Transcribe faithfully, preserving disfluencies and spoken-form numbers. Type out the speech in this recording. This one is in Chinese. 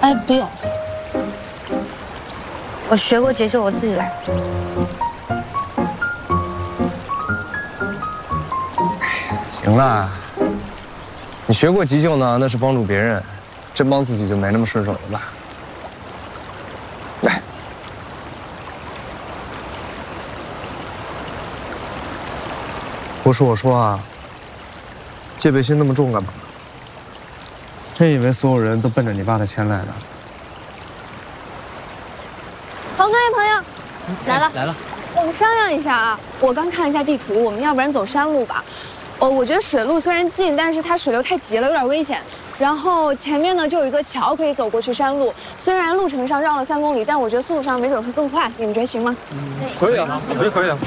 哎，不用，我学过急救，我自己来。 行了，你学过急救呢，那是帮助别人，真帮自己就没那么顺手了吧？来，不是我说啊，戒备心那么重干嘛？真以为所有人都奔着你爸的钱来的？ 好，各位朋友，来了来了。 我们商量一下啊，我刚看了一下地图，我们要不然走山路吧。哦，我觉得水路虽然近，但是它水流太急了，有点危险。然后前面呢就有一座桥可以走过去山路，虽然路程上绕了三公里，但我觉得速度上没准会更快。你们觉得行吗？ 可以啊，我觉得可以啊。